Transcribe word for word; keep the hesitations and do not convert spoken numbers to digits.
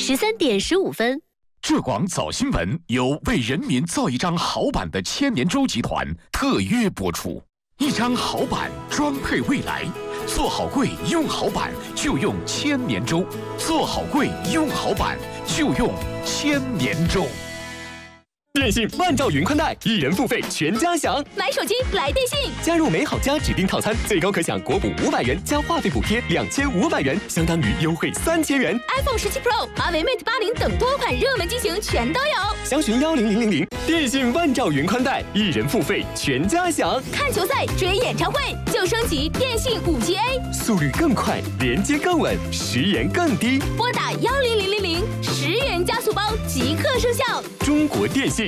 十三点十五分。 浙广早新闻由为人民造一张好版的千年舟集团特约播出。一张好版装配未来，做好柜用好版就用千年舟，做好柜用好版就用千年舟。 电信万兆云宽带，一人付费全家享。 买手机来电信， 加入美好家指定套餐，最高可享国补五百元加话费补贴两千五百元，相当于优惠三千元。 iPhone 十七 Pro、华为 Mate 八零等多款热门机型全都有。 详询幺零零零零。电信万兆云宽带，一人付费全家享。 看球赛、追演唱会就升级电信五 G A， 速率更快，连接更稳，时延更低。 拨打幺零零零零，十元加速包即刻生效。 中国电信。